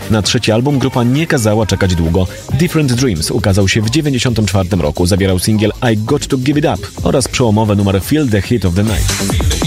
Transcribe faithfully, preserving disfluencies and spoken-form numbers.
Na trzeci album grupa nie kazała czekać długo. Different Dreams ukazał się w dziewięćdziesiątym czwartym roku. Zawierał singiel I Got To Give It Up oraz przełomowy numer Feel The Heat of The Night.